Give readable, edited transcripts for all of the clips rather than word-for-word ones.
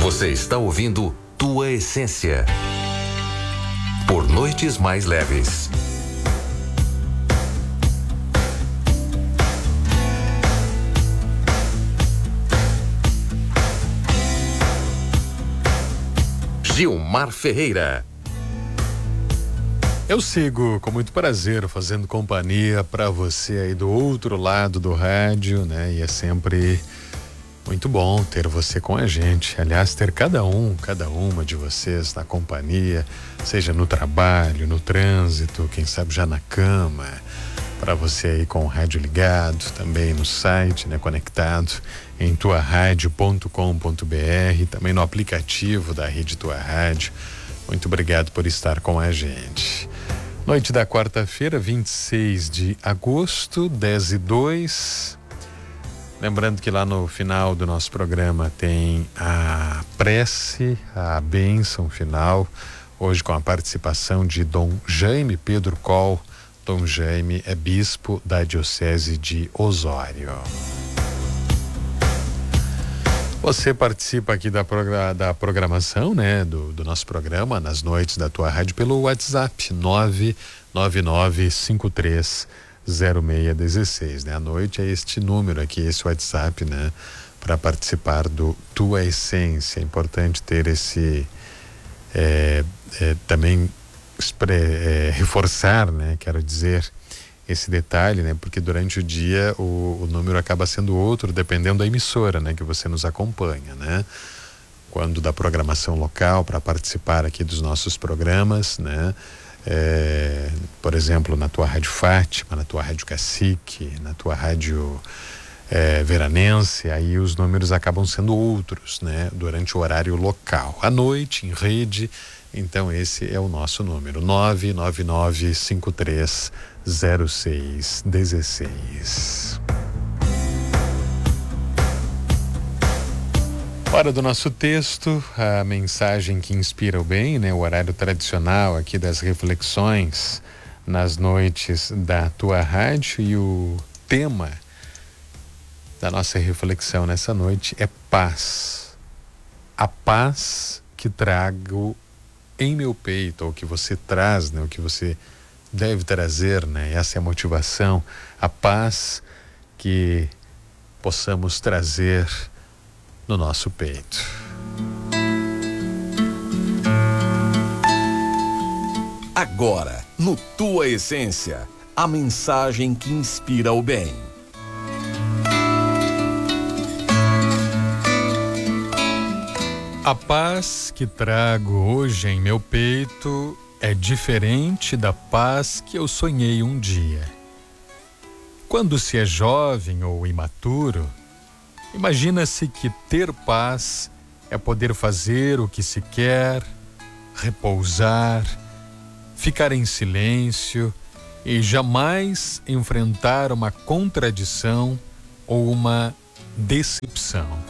Você está ouvindo Tua Essência. Por noites mais leves. Gilmar Ferreira. Eu sigo com muito prazer fazendo companhia para você aí do outro lado do rádio, né? E é sempre muito bom ter você com a gente. Aliás, ter cada uma de vocês na companhia, seja no trabalho, no trânsito, quem sabe já na cama, para você aí com o rádio ligado, também no site, né? Conectado em tuaradio.com.br, também no aplicativo da Rede Tua Rádio. Muito obrigado por estar com a gente. Noite da quarta-feira, 26 de agosto, 10:02. Lembrando que lá no final do nosso programa tem a prece, a bênção final, hoje com a participação de Dom Jaime Pedro Coll. Dom Jaime é bispo da Diocese de Osório. Você participa aqui da programação, né, do nosso programa, nas noites da Tua Rádio, pelo WhatsApp 999530616, né? À noite é este número aqui, esse WhatsApp, né, para participar do Tua Essência. É importante ter esse também reforçar, né, quero dizer, esse detalhe, né? Porque durante o dia o número acaba sendo outro, dependendo da emissora, né? Que você nos acompanha, né? Quando da programação local, para participar aqui dos nossos programas, né? Por exemplo, na Tua Rádio Fátima, na Tua Rádio Cacique, na Tua Rádio Veranense, aí os números acabam sendo outros, né? Durante o horário local. À noite, em rede, então esse é o nosso número, 999530616. Hora do nosso texto, a mensagem que inspira o bem, né? O horário tradicional aqui das reflexões nas noites da Tua Rádio, e o tema da nossa reflexão nessa noite é paz. A paz que trago em meu peito, ou que você traz, né? O que você deve trazer, né? Essa é a motivação, a paz que possamos trazer no nosso peito. Agora, no Tua Essência, a mensagem que inspira o bem. A paz que trago hoje em meu peito é diferente da paz que eu sonhei um dia. Quando se é jovem ou imaturo, imagina-se que ter paz é poder fazer o que se quer, repousar, ficar em silêncio e jamais enfrentar uma contradição ou uma decepção.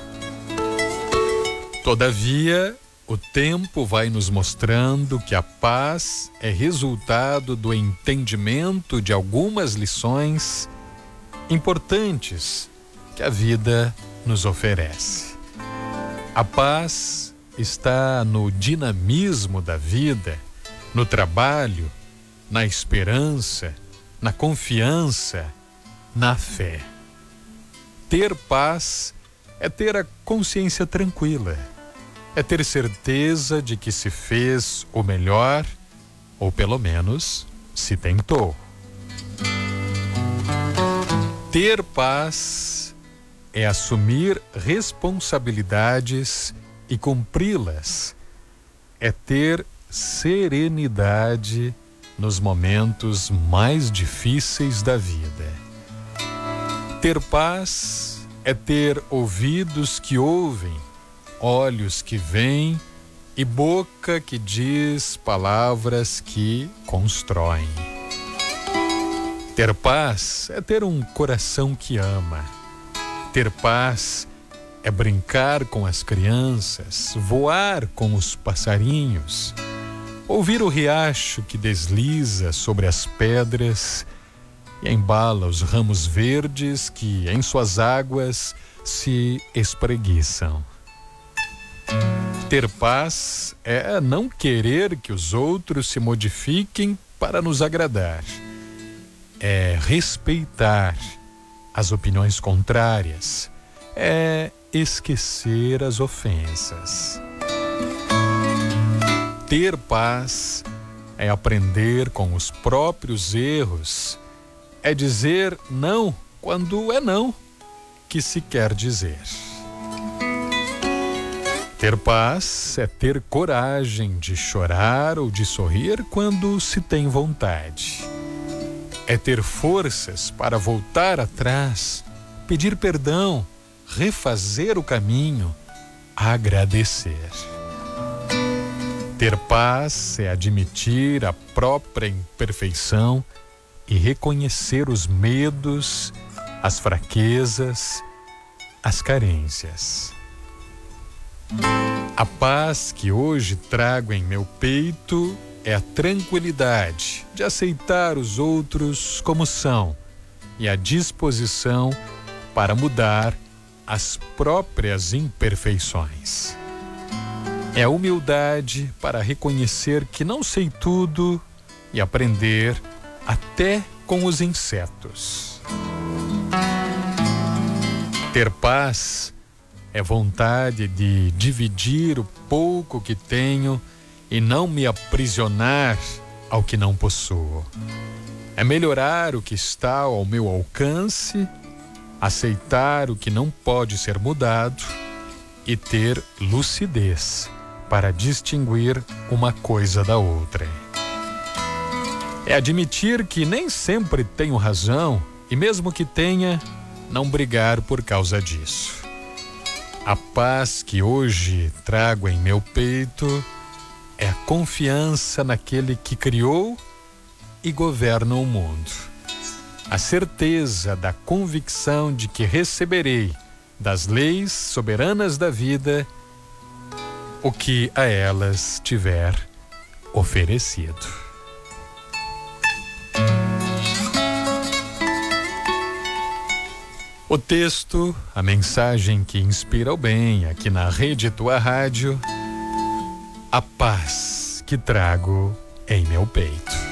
Todavia, o tempo vai nos mostrando que a paz é resultado do entendimento de algumas lições importantes que a vida nos oferece. A paz está no dinamismo da vida, no trabalho, na esperança, na confiança, na fé. Ter paz é ter a consciência tranquila, é ter certeza de que se fez o melhor, ou pelo menos se tentou. Ter paz é assumir responsabilidades e cumpri-las, é ter serenidade nos momentos mais difíceis da vida. Ter paz é ter ouvidos que ouvem, olhos que veem e boca que diz palavras que constroem. Ter paz é ter um coração que ama. Ter paz é brincar com as crianças, voar com os passarinhos, ouvir o riacho que desliza sobre as pedras e embala os ramos verdes que em suas águas se espreguiçam. Ter paz é não querer que os outros se modifiquem para nos agradar. É respeitar as opiniões contrárias. É esquecer as ofensas. Ter paz é aprender com os próprios erros. É dizer não quando é não que se quer dizer. Ter paz é ter coragem de chorar ou de sorrir quando se tem vontade. É ter forças para voltar atrás, pedir perdão, refazer o caminho, agradecer. Ter paz é admitir a própria imperfeição e reconhecer os medos, as fraquezas, as carências. A paz que hoje trago em meu peito é a tranquilidade de aceitar os outros como são e a disposição para mudar as próprias imperfeições. É a humildade para reconhecer que não sei tudo e aprender até com os insetos. Ter paz é vontade de dividir o pouco que tenho e não me aprisionar ao que não possuo. É melhorar o que está ao meu alcance, aceitar o que não pode ser mudado e ter lucidez para distinguir uma coisa da outra. É admitir que nem sempre tenho razão e mesmo que tenha, não brigar por causa disso. A paz que hoje trago em meu peito é a confiança naquele que criou e governa o mundo. A certeza da convicção de que receberei das leis soberanas da vida o que a elas tiver oferecido. O texto, a mensagem que inspira o bem aqui na Rede Tua Rádio, a paz que trago em meu peito.